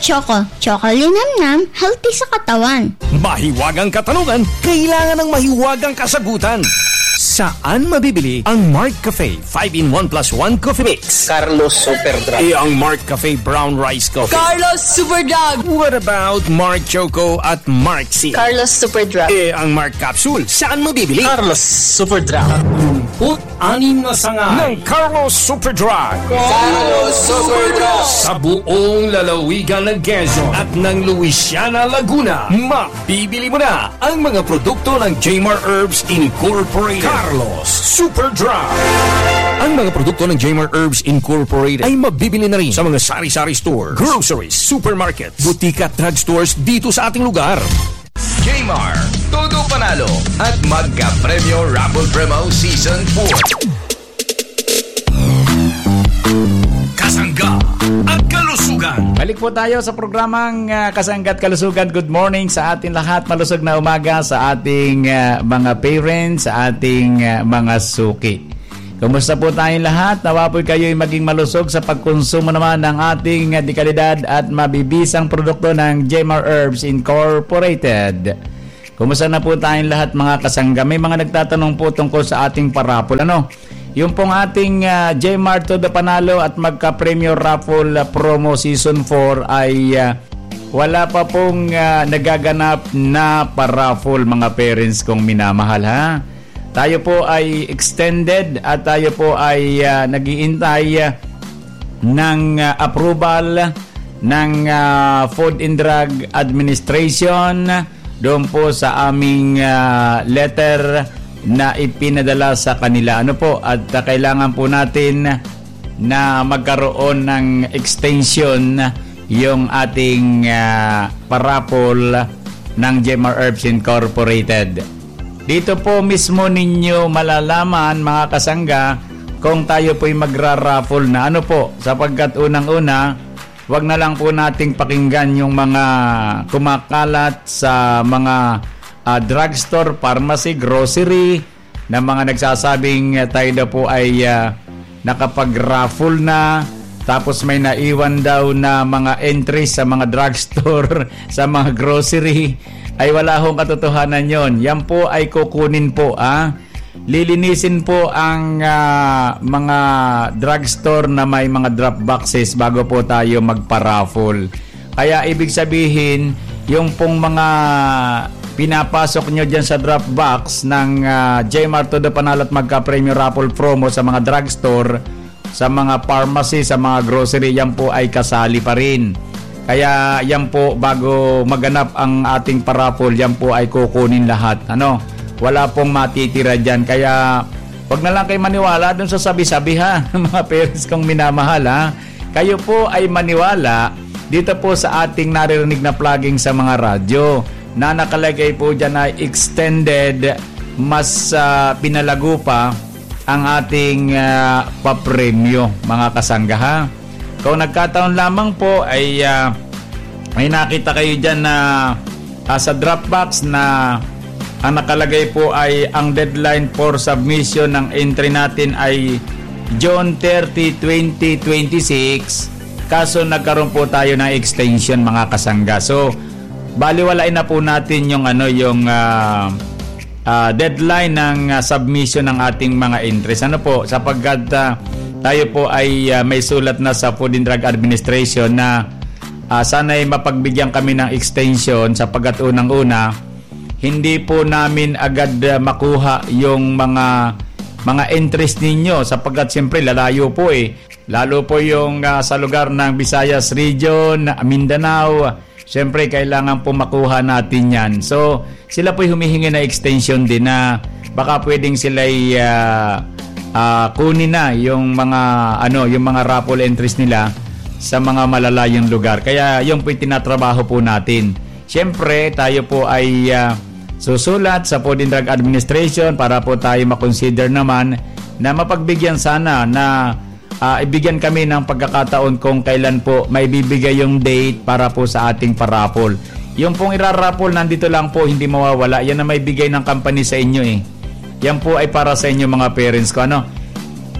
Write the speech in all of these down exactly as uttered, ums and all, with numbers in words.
Choco. Chocolinamnam, healthy sa katawan. Mahiwagang katanungan, kailangan ng mahiwagang kasagutan. Saan mabibili ang Mark Cafe five in one plus one Coffee Mix? Carlos Super Drug. Eh, ang Mark Cafe Brown Rice Coffee. Carlos Super Drug. What about Mark Choco at Mark C? Carlos Super Drug. Eh, ang Mark Capsule, saan mabibili? Carlos Super Drug. Anim na sanga ng Carlos Super Drug. Carlos Super Drug. Sa buong lalawigan ng Quezon at ng Luisiana, Laguna, mabibili mo na ang mga produkto ng J-Mar Herbs Incorporated. Carlos Super Drug. Ang mga produkto ng J-Mar Herbs Incorporated ay mabibili na rin sa mga sari-sari stores, groceries, supermarkets, butika at drugstores dito sa ating lugar. J-Mar, todo panalo at magka-premyo Raffle Premo Season four. Kasangga at Kalusugan. Balik po tayo sa programang uh, Kasangga at Kalusugan. Good morning sa ating lahat. Malusog na umaga sa ating uh, mga parents, sa ating uh, mga suki. Kumusta po tayong lahat? Nawa po kayo'y maging malusog sa pagkonsumo naman ng ating uh, dekalidad at mabibisang produkto ng J-Mar Herbs Incorporated. Kumusta na po tayong lahat mga kasangga? May mga nagtatanong po tungkol sa ating parapol. Ano? Yung pong ating uh, J-Mar to the Panalo at magka-Premio Raffle uh, Promo Season four ay uh, wala pa pong uh, nagaganap na paraffle mga parents kong minamahal ha. Tayo po ay extended at tayo po ay uh, nag-iintay uh, ng uh, approval ng uh, Food and Drug Administration doon po sa aming uh, letter na ipinadala sa kanila. Ano po, at uh, kailangan po natin na magkaroon ng extension yung ating uh, parapol ng J-Mar Herbs Incorporated. Dito po mismo ninyo malalaman mga kasangga kung tayo po'y magra-raffle na. Ano po, sapagkat unang-una, wag na lang po nating pakinggan yung mga kumakalat sa mga Uh, drugstore, pharmacy, grocery na mga nagsasabing uh, tayo daw po ay uh, nakapag-raffle na tapos may naiwan daw na mga entries sa mga drugstore sa mga grocery ay wala hong katotohanan yon. Yan po ay kukunin po ah. Lilinisin po ang uh, mga drugstore na may mga drop boxes bago po tayo magpa-raffle. Kaya ibig sabihin yung pong mga pinapasok nyo dyan sa drop box ng uh, J-Mar to the Panalo at magka-Premio Raffle Promo sa mga drugstore, sa mga pharmacy, sa mga grocery, yan po ay kasali pa rin. Kaya yan po, bago maganap ang ating paraffle, yan po ay kukunin lahat. Ano? Wala pong matitira dyan. Kaya wag na lang kayo maniwala dun sa sabi-sabi ha, mga parents kong minamahal ha. Kayo po ay maniwala dito po sa ating naririnig na plugging sa mga radyo na nakalagay po dyan na extended, mas uh, pinalago pa ang ating uh, papremyo mga kasangga ha. Kung nagkataon lamang po ay uh, may nakita kayo dyan na uh, sa Dropbox na ang nakalagay po ay ang deadline for submission ng entry natin ay June thirtieth, twenty twenty-six. Kaso nagkaroon po tayo ng extension mga kasangga. So baliwalain na po natin yung ano yung uh, uh, deadline ng uh, submission ng ating mga entries. Ano po, sapagkat uh, tayo po ay uh, may sulat na sa Food and Drug Administration na uh, sana'y mapagbigyan kami ng extension sapagkat unang-una hindi po namin agad uh, makuha yung mga mga entries ninyo sapagkat siyempre lalayo po eh. Lalo po yung uh, sa lugar ng Visayas Region, Mindanao, siyempre kailangan po makuha natin yan. So sila po humihingi na extension din na baka pwedeng sila uh, uh, kunin na yung mga ano yung mga raffle entries nila sa mga malalayong lugar. Kaya yung po tinatrabaho po natin. Siyempre tayo po ay uh, susulat sa Food and Drug Administration para po tayo makonsider naman na mapagbigyan sana na Uh, ibigyan kami ng pagkakataon kung kailan po may bibigay yung date para po sa ating paraffle. Yung pong iraraffle nandito lang po, hindi mawawala. Yan na may bigay ng company sa inyo eh. Yan po ay para sa inyo mga parents ko. Ano?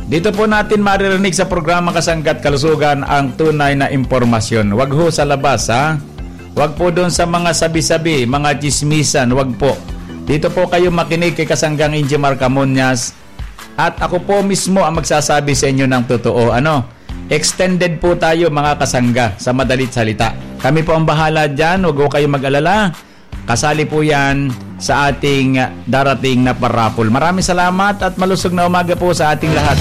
Dito po natin maririnig sa programa Kasanggat Kalusugan ang tunay na impormasyon. Wag ho sa labas, ha? Wag po doon sa mga sabi-sabi, mga chismisan, wag po. Dito po kayo makinig kay Kasanggang Injimar Camonias at ako po mismo ang magsasabi sa inyo ng totoo. Ano? Extended po tayo mga kasangga sa madalit salita. Kami po ang bahala dyan, wag ho kayo mag-alala. Kasali po yan sa ating darating na parapol. Maraming salamat at malusog na umaga po sa ating lahat.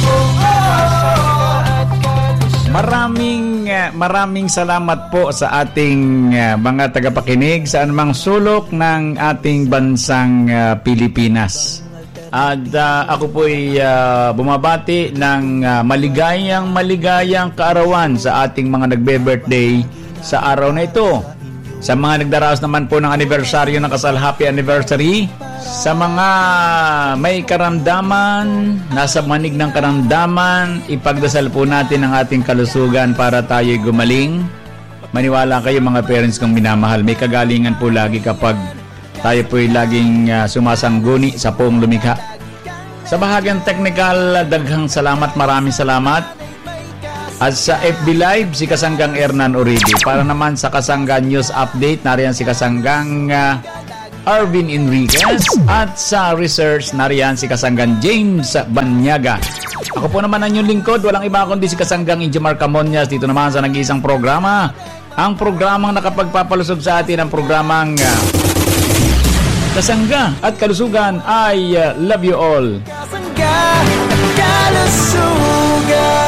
Maraming maraming salamat po sa ating mga tagapakinig sa anumang sulok ng ating bansang uh, Pilipinas. At uh, ako po ay uh, bumabati ng uh, maligayang maligayang kaarawan sa ating mga nagbe-birthday sa araw na ito. Sa mga nagdaraos naman po ng anibersaryo ng kasal, happy anniversary. Sa mga may karamdaman, nasa manig ng karamdaman, ipagdasal po natin ang ating kalusugan para tayo'y gumaling. Maniwala kayo mga parents kong minamahal, may kagalingan po lagi kapag tayo po'y laging uh, sumasangguni sa poong lumikha. Sa bahagyang technical, daghang salamat, maraming salamat. At sa F B Live, si Kasanggang Hernan Uribe. Para naman sa Kasanggang News Update, nariyan si Kasanggang uh, Arvin Enriquez. At sa Research, nariyan si Kasanggang James Banyaga. Ako po naman ang inyong lingkod, walang iba kundi si Kasanggang Injimar Camonias. Dito naman sa nag-iisang programa, ang programang nakapagpapalusog sa atin, ang programang uh, Kasangga at Kalusugan. I uh, love you all. Kasangga at Kalusugan.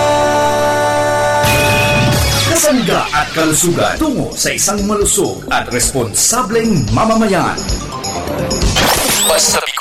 Kasangga at Kalusugan, tungo sa isang malusog at responsableng mamamayan. Basta